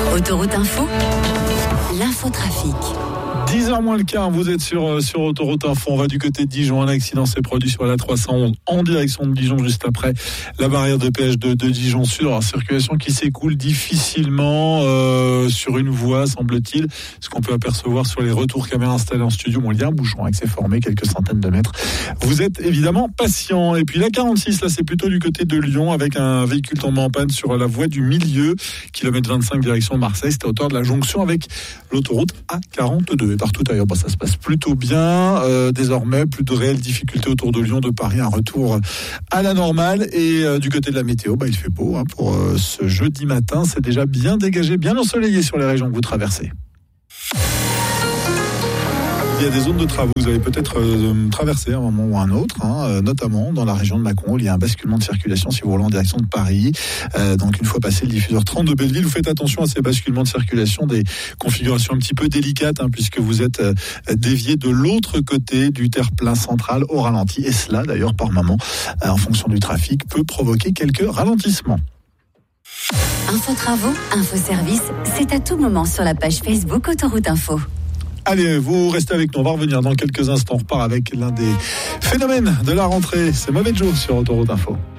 Autoroute Info, l'infotrafic. 10h moins le quart, vous êtes sur Autoroute Info. On va du côté de Dijon. Un accident s'est produit sur la 311 en direction de Dijon, juste après la barrière de péage de Dijon Sud. Alors, circulation qui s'écoule difficilement sur une voie, semble-t-il. Ce qu'on peut apercevoir sur les retours caméras installés en studio. Bon, il y a un bouchon qui s'est formé quelques centaines de mètres. Vous êtes évidemment patient. Et puis la 46, là, c'est plutôt du côté de Lyon, avec un véhicule tombé en panne sur la voie du milieu, kilomètre 25 direction de Marseille. C'était à hauteur de la jonction avec l'autoroute A42. Et partout ailleurs, ça se passe plutôt bien. Désormais, plus de réelles difficultés autour de Lyon, de Paris, un retour à la normale. Et du côté de la météo, il fait beau pour ce jeudi matin. C'est déjà bien dégagé, bien ensoleillé sur les régions que vous traversez. Il y a des zones de travaux, vous allez peut-être traverser à un moment ou à un autre, notamment dans la région de Mâcon. Il y a un basculement de circulation si vous roulez en direction de Paris. Donc une fois passé le diffuseur 30 de Belleville, vous faites attention à ces basculements de circulation, des configurations un petit peu délicates, puisque vous êtes dévié de l'autre côté du terre-plein central au ralenti. Et cela, d'ailleurs, par moment, en fonction du trafic, peut provoquer quelques ralentissements. Info travaux, info service, c'est à tout moment sur la page Facebook Autoroute Info. Allez, vous restez avec nous, on va revenir dans quelques instants. On repart avec l'un des phénomènes de la rentrée. C'est Mauvais Joe sur Autoroute Info.